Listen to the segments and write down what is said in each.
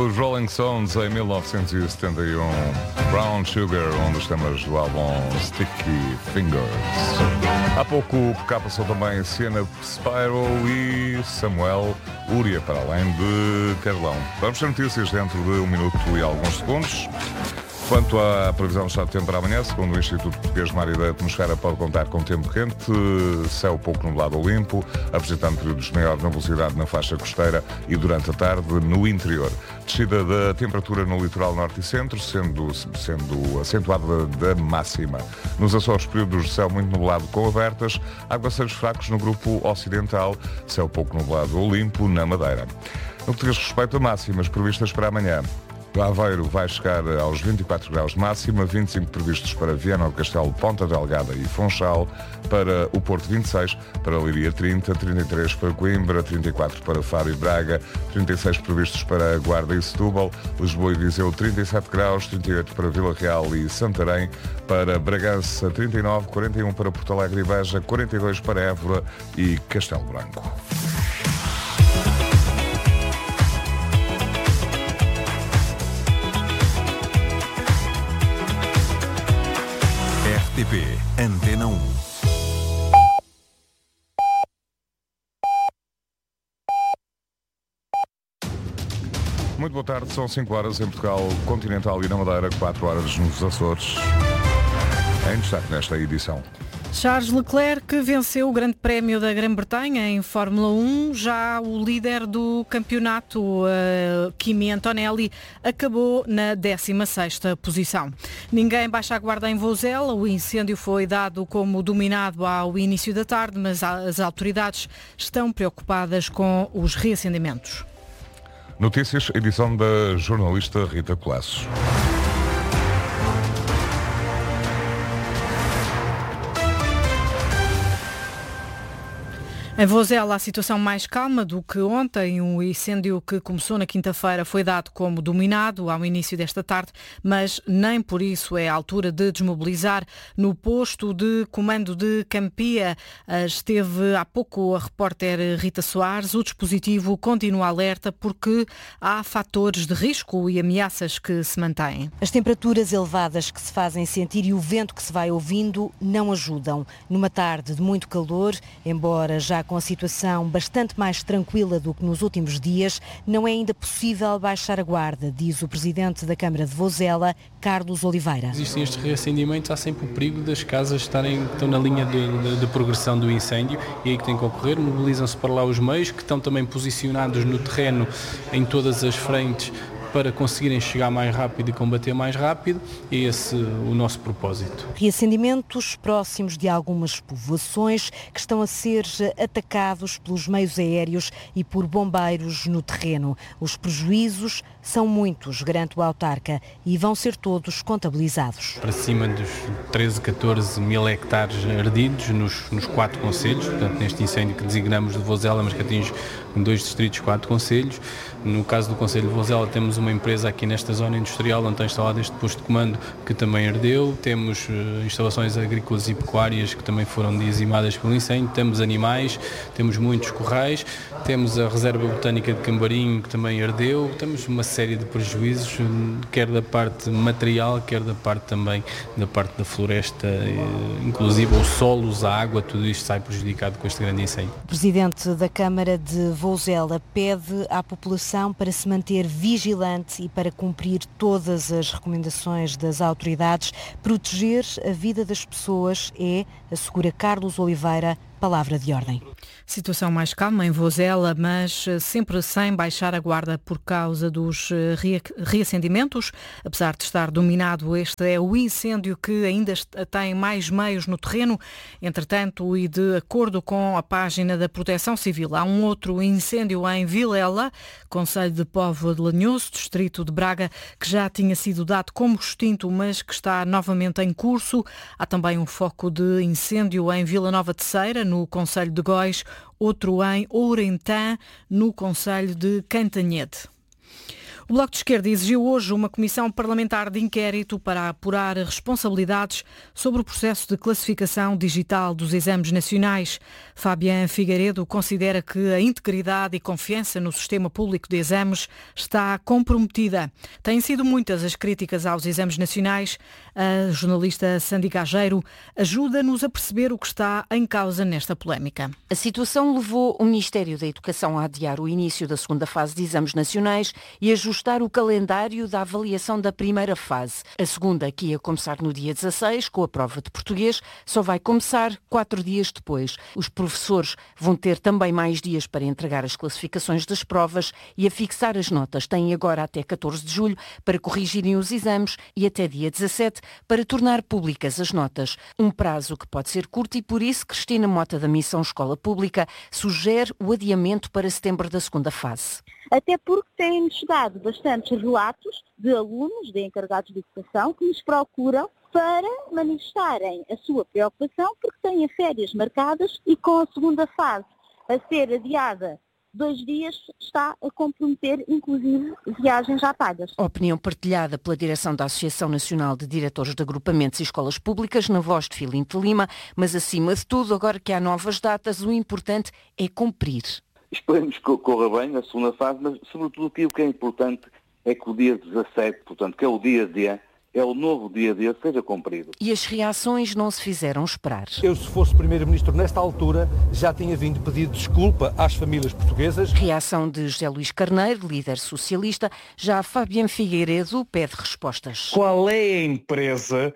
Os Rolling Stones em 1971, Brown Sugar, um dos temas do álbum Sticky Fingers. Há pouco cá passou também Sienna Spyro e Samuel Uria, para além de Carlão. Vamos ter notícias dentro de 1 minuto e alguns segundos. Quanto à previsão do estado de tempo para amanhã, segundo o Instituto Português de Mar e da Atmosfera, pode contar com tempo quente, céu pouco nublado ou limpo, apresentando períodos de maior nebulosidade na faixa costeira e durante a tarde no interior. Descida da temperatura no litoral norte e centro, sendo acentuada da máxima. Nos Açores, períodos de céu muito nublado com abertas, aguaceiros fracos no grupo ocidental, céu pouco nublado ou limpo na Madeira. No que diz respeito a máximas previstas para amanhã, Aveiro vai chegar aos 24 graus de máxima, 25 previstos para Viana do Castelo, Ponta Delgada e Funchal, para o Porto 26, para Leiria 30, 33 para Coimbra, 34 para Faro e Braga, 36 previstos para Guarda e Setúbal, Lisboa e Viseu 37 graus, 38 para Vila Real e Santarém, para Bragança 39, 41 para Porto Alegre e Beja, 42 para Évora e Castelo Branco. RTP Antena 1. Muito boa tarde, são 5 horas em Portugal Continental e na Madeira, 4 horas nos Açores. Em destaque nesta edição. Charles Leclerc venceu o Grande Prémio da Grã-Bretanha em Fórmula 1. Já o líder do campeonato, Kimi Antonelli, acabou na 16ª posição. Ninguém baixa a guarda em Vozela. O incêndio foi dado como dominado ao início da tarde, mas as autoridades estão preocupadas com os reacendimentos. Notícias, edição da jornalista Rita Colasso. Em Vozela, a situação mais calma do que ontem. O incêndio que começou na quinta-feira foi dado como dominado ao início desta tarde, mas nem por isso é a altura de desmobilizar. No posto de comando de Campia esteve há pouco a repórter Rita Soares. O dispositivo continua alerta porque há fatores de risco e ameaças que se mantêm. As temperaturas elevadas que se fazem sentir e o vento que se vai ouvindo não ajudam. Numa tarde de muito calor, embora já com a situação bastante mais tranquila do que nos últimos dias, não é ainda possível baixar a guarda, diz o presidente da Câmara de Vozela, Carlos Oliveira. Existem estes reacendimentos, há sempre o perigo das casas estão na linha de progressão do incêndio e aí que tem que ocorrer, mobilizam-se para lá os meios que estão também posicionados no terreno em todas as frentes para conseguirem chegar mais rápido e combater mais rápido, é esse o nosso propósito. Reacendimentos próximos de algumas povoações que estão a ser atacados pelos meios aéreos e por bombeiros no terreno. Os prejuízos são muitos, garante o autarca, e vão ser todos contabilizados. Para cima dos 13, 14 mil hectares ardidos nos 4 concelhos, portanto neste incêndio que designamos de Vozela, mas que atinge 2 distritos, 4 concelhos. No caso do Concelho de Vozela temos uma empresa aqui nesta zona industrial onde está instalado este posto de comando que também ardeu, temos instalações agrícolas e pecuárias que também foram dizimadas pelo incêndio, temos animais, temos muitos corrais, temos a reserva botânica de Cambarim que também ardeu, temos uma série de prejuízos, quer da parte material, quer da parte também da parte da floresta, inclusive os solos, a água, tudo isto sai prejudicado com este grande incêndio. O presidente da Câmara de Vozela pede à população para se manter vigilante e para cumprir todas as recomendações das autoridades. Proteger a vida das pessoas é, assegura Carlos Oliveira, palavra de ordem. Situação mais calma em Vozela, mas sempre sem baixar a guarda por causa dos reacendimentos. Apesar de estar dominado, este é o incêndio que ainda tem mais meios no terreno. Entretanto, e de acordo com a página da Proteção Civil, há um outro incêndio em Vilela, concelho de Póvoa de Lanhoso, distrito de Braga, que já tinha sido dado como extinto, mas que está novamente em curso. Há também um foco de incêndio em Vila Nova de Ceira, no concelho de Góis, outro em Ourentã, no concelho de Cantanhede. O Bloco de Esquerda exigiu hoje uma comissão parlamentar de inquérito para apurar responsabilidades sobre o processo de classificação digital dos exames nacionais. Fabián Figueiredo considera que a integridade e confiança no sistema público de exames está comprometida. Têm sido muitas as críticas aos exames nacionais. A jornalista Sandy Gageiro ajuda-nos a perceber o que está em causa nesta polémica. A situação levou o Ministério da Educação a adiar o início da segunda fase de exames nacionais e ajustar o calendário da avaliação da primeira fase. A segunda, que ia começar no dia 16, com a prova de português, só vai começar 4 dias depois. Os professores vão ter também mais dias para entregar as classificações das provas e a fixar as notas. Têm agora até 14 de julho para corrigirem os exames e até dia 17 para tornar públicas as notas. Um prazo que pode ser curto e, por isso, Cristina Mota, da Missão Escola Pública, sugere o adiamento para setembro da segunda fase. Até porque têm chegado bastantes relatos de alunos, de encarregados de educação, que nos procuram para manifestarem a sua preocupação porque têm férias marcadas e com a segunda fase a ser adiada 2 dias está a comprometer, inclusive, viagens já pagas. A opinião partilhada pela direção da Associação Nacional de Diretores de Agrupamentos e Escolas Públicas, na voz de Filipe Lima, mas acima de tudo, agora que há novas datas, o importante é cumprir. Esperemos que corra bem a segunda fase, mas sobretudo aquilo que é importante é que o dia 17, portanto, que é o dia D, é o novo dia D, seja cumprido. E as reações não se fizeram esperar. Eu, se fosse Primeiro-Ministro nesta altura, já tinha vindo pedir desculpa às famílias portuguesas. Reação de José Luís Carneiro, líder socialista. Já Fabián Figueiredo pede respostas. Qual é a empresa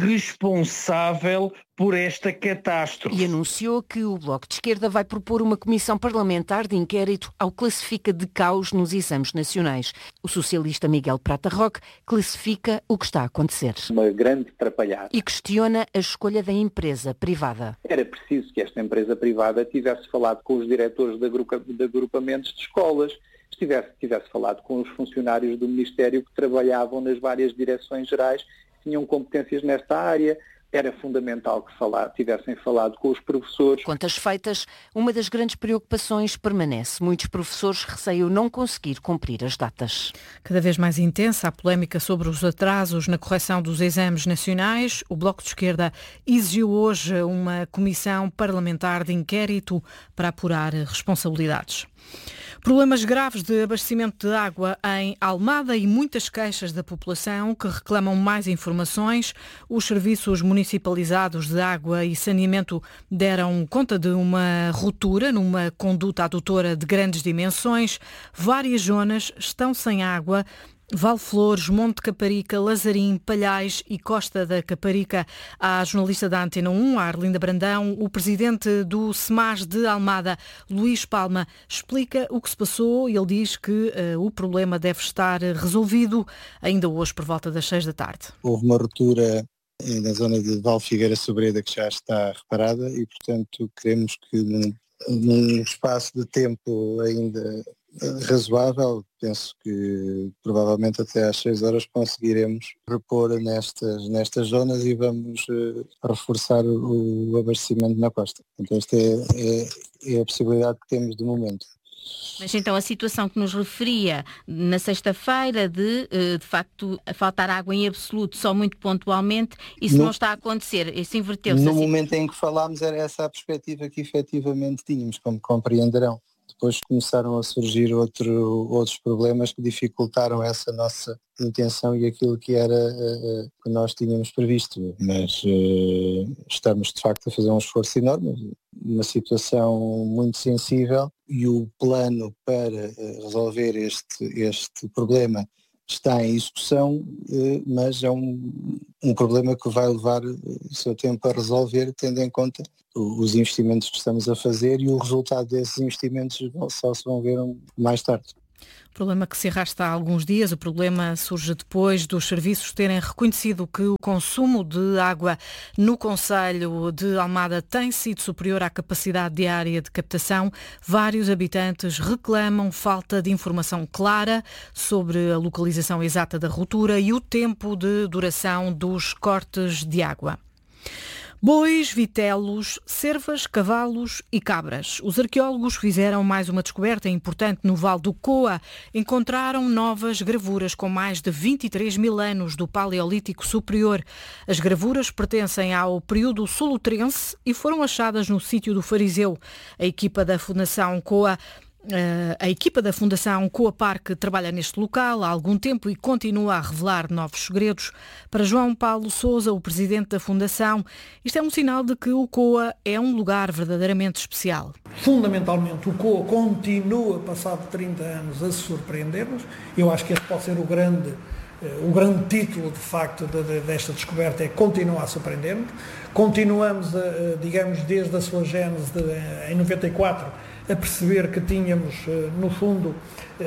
responsável por esta catástrofe? E anunciou que o Bloco de Esquerda vai propor uma comissão parlamentar de inquérito ao classifica de caos nos exames nacionais. O socialista Miguel Prata Roque classifica o que está a acontecer. Uma grande atrapalhada. E questiona a escolha da empresa privada. Era preciso que esta empresa privada tivesse falado com os diretores de agrupamentos de escolas, tivesse falado com os funcionários do Ministério que trabalhavam nas várias direções gerais, tinham competências nesta área. Era fundamental que tivessem falado com os professores. Contas feitas, uma das grandes preocupações permanece. Muitos professores receiam não conseguir cumprir as datas. Cada vez mais intensa a polémica sobre os atrasos na correção dos exames nacionais. O Bloco de Esquerda exigiu hoje uma comissão parlamentar de inquérito para apurar responsabilidades. Problemas graves de abastecimento de água em Almada e muitas queixas da população que reclamam mais informações. Os serviços municipalizados de água e saneamento deram conta de uma ruptura numa conduta adutora de grandes dimensões. Várias zonas estão sem água. Valflores, Monte Caparica, Lazarim, Palhais e Costa da Caparica. A jornalista da Antena 1, a Arlinda Brandão, o presidente do SEMAS de Almada, Luís Palma, explica o que se passou e ele diz que o problema deve estar resolvido ainda hoje por volta das 6 da tarde. Houve uma ruptura na zona de Val Figueira Sobreda que já está reparada e, portanto, queremos que num espaço de tempo ainda razoável, penso que provavelmente até às 6 horas conseguiremos repor nestas zonas e vamos reforçar o abastecimento na costa. Então esta é a possibilidade que temos de momento. Mas então a situação que nos referia na sexta-feira de facto faltar água em absoluto só muito pontualmente, isso não está a acontecer, isso inverteu-se. No momento em que falámos era essa a perspectiva que efetivamente tínhamos, como compreenderão. Depois começaram a surgir outros problemas que dificultaram essa nossa intenção e aquilo que era que nós tínhamos previsto. Mas estamos de facto a fazer um esforço enorme, uma situação muito sensível e o plano para resolver este problema está em execução, mas é um problema que vai levar o seu tempo a resolver, tendo em conta os investimentos que estamos a fazer e o resultado desses investimentos só se vão ver mais tarde. Problema que se arrasta há alguns dias. O problema surge depois dos serviços terem reconhecido que o consumo de água no concelho de Almada tem sido superior à capacidade diária de captação. Vários habitantes reclamam falta de informação clara sobre a localização exata da ruptura e o tempo de duração dos cortes de água. Bois, vitelos, cervas, cavalos e cabras. Os arqueólogos fizeram mais uma descoberta importante no Vale do Coa. Encontraram novas gravuras com mais de 23 mil anos do Paleolítico Superior. As gravuras pertencem ao período solutrense e foram achadas no sítio do Fariseu. A equipa da Fundação Coa Parque trabalha neste local há algum tempo e continua a revelar novos segredos. Para João Paulo Sousa, o presidente da Fundação, isto é um sinal de que o Coa é um lugar verdadeiramente especial. Fundamentalmente, o Coa continua, passado 30 anos, a surpreender-nos. Eu acho que este pode ser o grande título, de facto, desta descoberta, é continuar a surpreender-nos. Continuamos, digamos, desde a sua gênese em 94, a perceber que tínhamos, no fundo,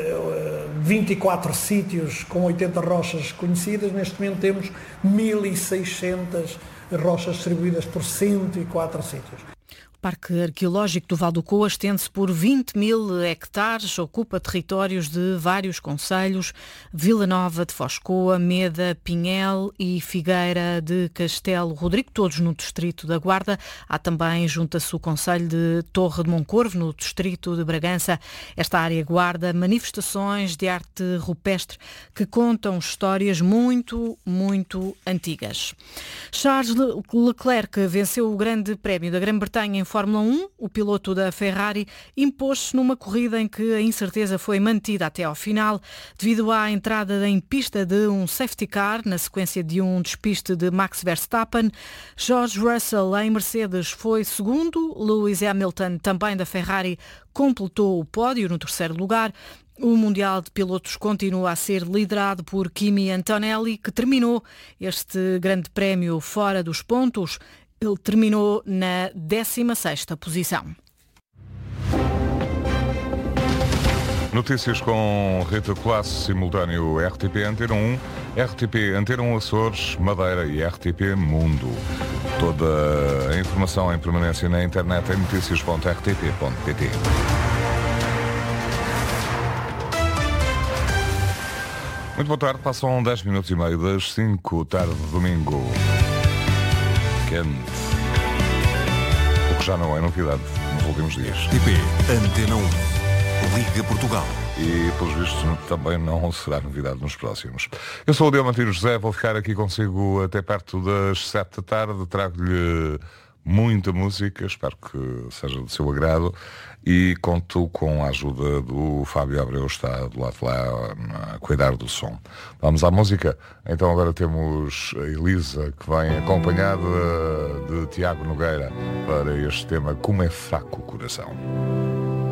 24 sítios com 80 rochas conhecidas. Neste momento temos 1.600 rochas distribuídas por 104 sítios. O Parque Arqueológico do Vale do Coa estende-se por 20 mil hectares, ocupa territórios de vários concelhos: Vila Nova de Foscoa, Meda, Pinhel e Figueira de Castelo Rodrigo, todos no distrito da Guarda. Há também, junta-se o concelho de Torre de Moncorvo, no distrito de Bragança. Esta área guarda manifestações de arte rupestre que contam histórias muito, muito antigas. Charles Leclerc venceu o Grande Prémio da Grã-Bretanha em Fórmula 1, o piloto da Ferrari impôs-se numa corrida em que a incerteza foi mantida até ao final, devido à entrada em pista de um safety car, na sequência de um despiste de Max Verstappen. George Russell, em Mercedes, foi segundo. Lewis Hamilton, também da Ferrari, completou o pódio no terceiro lugar. O Mundial de Pilotos continua a ser liderado por Kimi Antonelli, que terminou este Grande Prémio fora dos pontos. Ele terminou na 16ª posição. Notícias com Rita Colasso, simultâneo RTP Antena 1, RTP Antena 1 Açores, Madeira e RTP Mundo. Toda a informação em permanência na internet em noticias.rtp.pt. Muito boa tarde, passam 10 minutos e meio das 5 tarde de domingo. Quente. O que já não é novidade nos últimos dias. RTP Antena 1, Liga Portugal. E, pelos vistos, também não será novidade nos próximos. Eu sou o Diamantino José, vou ficar aqui consigo até perto das 7 da tarde. Trago-lhe muita música, espero que seja do seu agrado. E conto com a ajuda do Fábio Abreu, está do lado de lá a cuidar do som. Vamos à música? Então agora temos a Elisa, que vem acompanhada de Tiago Nogueira para este tema Como é Fraco o Coração.